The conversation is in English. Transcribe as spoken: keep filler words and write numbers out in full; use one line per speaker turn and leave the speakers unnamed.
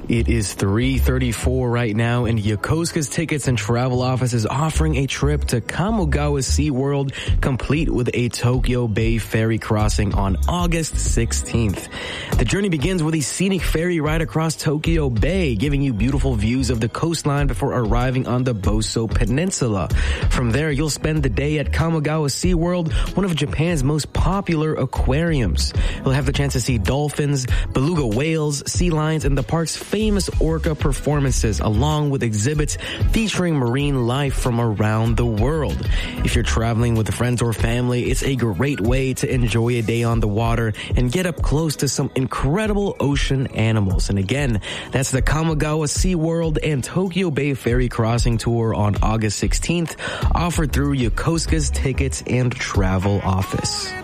It is three thirty-four right now, and Yokosuka's Tickets and Travel Office is offering a trip to Kamogawa SeaWorld, complete with a Tokyo Bay ferry crossing on August sixteenth. The journey begins with a scenic ferry ride across Tokyo Bay, giving you beautiful views of the coastline before arriving on the Boso Peninsula. From there, you'll spend the day at Kamogawa SeaWorld, one of Japan's most popular aquariums. You'll have the chance to see dolphins, beluga whales, sea lions, and the park's famous orca performances, along with exhibits featuring marine life from around the world. If you're traveling with friends or family, it's a great way to enjoy a day on the water and get up close to some incredible ocean animals. And again, that's the Kamogawa SeaWorld and Tokyo Bay Ferry Crossing Tour on August sixteenth, offered through Yokosuka's Tickets and Travel Office.